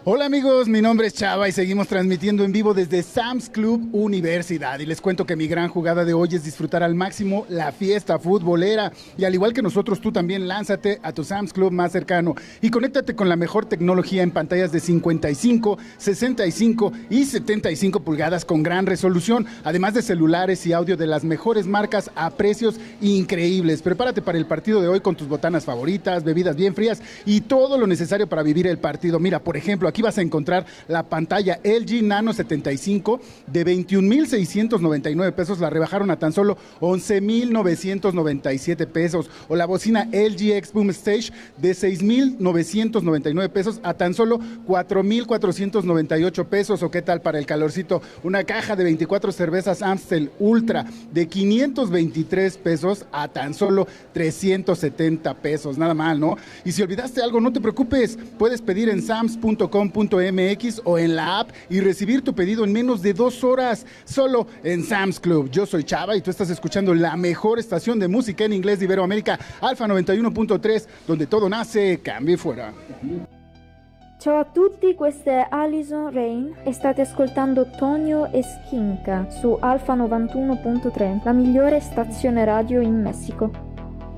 Hola amigos, mi nombre es Chava y seguimos transmitiendo en vivo desde Sam's Club Universidad. Y les cuento que mi gran jugada de hoy es disfrutar al máximo la fiesta futbolera. Y al igual que nosotros, tú también lánzate a tu Sam's Club más cercano y conéctate con la mejor tecnología en pantallas de 55, 65 y 75 pulgadas con gran resolución, además de celulares y audio de las mejores marcas a precios increíbles. Prepárate para el partido de hoy con tus botanas favoritas, bebidas bien frías y todo lo necesario para vivir el partido. Mira, por ejemplo, aquí vas a encontrar la pantalla LG Nano 75 de 21,699 pesos, la rebajaron a tan solo 11,997 pesos, o la bocina LG X Boom Stage de 6,999 pesos a tan solo 4,498 pesos, o qué tal para el calorcito, una caja de 24 cervezas Amstel Ultra de 523 pesos a tan solo 370 pesos, nada mal, ¿no? Y si olvidaste algo, no te preocupes, puedes pedir en sams.com.mx o en la app y recibir tu pedido en menos de 2 horas, solo en Sam's Club. Yo soy Chava y tú estás escuchando la mejor estación de música en inglés de Iberoamérica, Alfa 91.3, donde todo nace, cambia y fuera. Ciao a tutti, questa è Alison Rain e state ascoltando Tonio e Skinka su Alfa 91.3, la migliore stazione radio in Messico.